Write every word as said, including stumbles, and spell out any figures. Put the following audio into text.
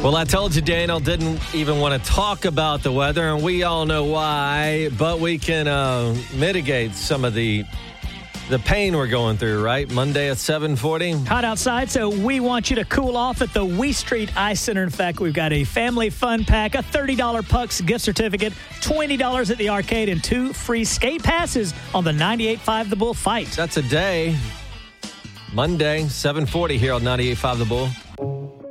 Well, I told you Daniel didn't even want to talk about the weather, and we all know why, but we can uh, mitigate some of the the pain we're going through, right? Monday at seven forty. Hot outside, so we want you to cool off at the Wee Street Ice Center. In fact, we've got a family fun pack, a thirty dollars Pucks gift certificate, twenty dollars at the arcade, and two free skate passes on the ninety-eight point five The Bull Fight. That's a day. Monday, seven forty here on ninety-eight point five The Bull.